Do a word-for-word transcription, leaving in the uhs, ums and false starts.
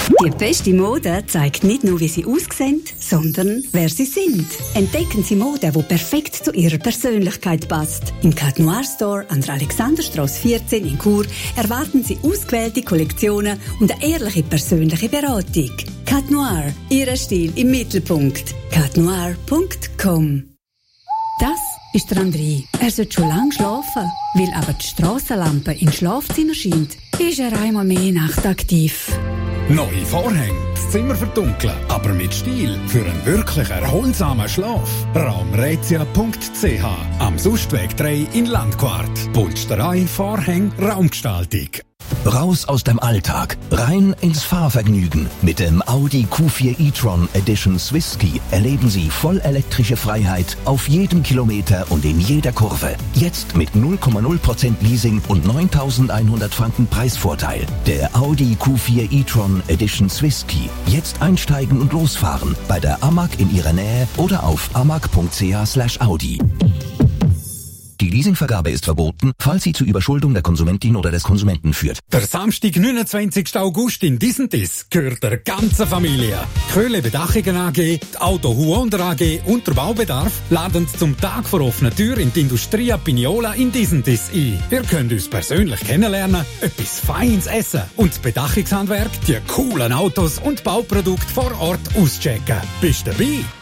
Die beste Mode zeigt nicht nur, wie sie aussehen, sondern wer sie sind. Entdecken Sie Mode, die perfekt zu Ihrer Persönlichkeit passt. Im Cat Noir Store an der Alexanderstrasse vierzehn in Chur erwarten Sie ausgewählte Kollektionen und eine ehrliche persönliche Beratung. Cat Noir, Ihr Stil im Mittelpunkt. cat noir punkt com. Das ist der André. Er sollte schon lange schlafen. Weil aber die Strassenlampe ins Schlafzimmer scheint, ist er einmal mehr nachtaktiv. Neue Vorhänge, das Zimmer verdunkeln, aber mit Stil für einen wirklich erholsamen Schlaf. raumrätia punkt c h am Sustweg drei in Landquart. Polsterei, Vorhänge, Raumgestaltung. Raus aus dem Alltag, rein ins Fahrvergnügen. Mit dem Audi Q vier e-tron Edition Swisski erleben Sie vollelektrische Freiheit auf jedem Kilometer und in jeder Kurve. Jetzt mit null Komma null Prozent Leasing und neuntausendeinhundert Franken Preisvorteil. Der Audi Q vier e-tron Edition Swisski. Jetzt einsteigen und losfahren bei der A M A G in Ihrer Nähe oder auf amag punkt c h slash audi. Die Leasingvergabe ist verboten, falls sie zu Überschuldung der Konsumentin oder des Konsumenten führt. Der Samstag, neunundzwanzigsten August in Disentis gehört der ganzen Familie. Köhle Bedachungen A G, die Auto Huonder A G und der Baubedarf laden zum Tag vor offener Tür in die Industria Pignola in Disentis ein. Ihr könnt uns persönlich kennenlernen, etwas Feines essen und das Bedachungshandwerk, die coolen Autos und Bauprodukte vor Ort auschecken. Bist du dabei?